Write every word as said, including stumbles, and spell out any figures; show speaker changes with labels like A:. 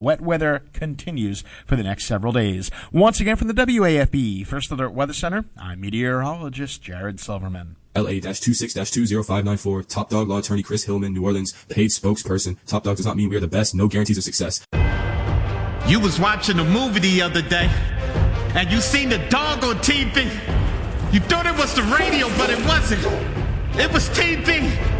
A: Wet weather continues for the next several days. Once again from the W A F B First Alert Weather Center, I'm meteorologist Jared Silverman.
B: L A twenty-six two zero five nine four, Top Dog Law Attorney Chris Hillman, New Orleans, paid spokesperson. Top Dog does not mean we are the best, no guarantees of success.
C: You was watching a movie the other day, and you seen the dog on T V. You thought it was the radio, but it wasn't. It was T V.